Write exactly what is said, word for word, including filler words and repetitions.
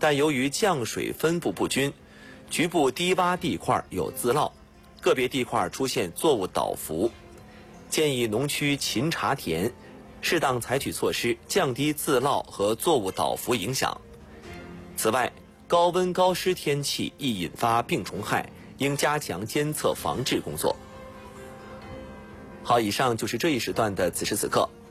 但由于降水分布不均，局部低洼地块有自涝，个别地块出现作物倒伏。建议农区勤查田，适当采取措施，降低自涝和作物倒伏影响。此外，高温高湿天气易引发病虫害，应加强监测防治工作。好，以上就是这一时段的此时此刻。